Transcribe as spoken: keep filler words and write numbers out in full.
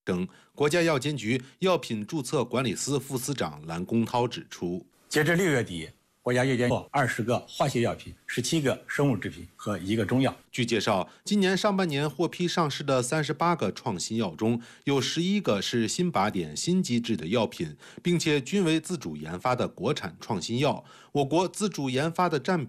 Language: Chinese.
等。国家药监局药品注册管理司副司长蓝公涛指出， 截至六月底，国家药监局二十个化学药品、十七个生物制品和一个中药。 据介绍，今年上半年获批上市的三十八个创新药中，有十一个是新靶点、新机制的药品，并且均为自主研发的国产创新药。我国自主研发的占比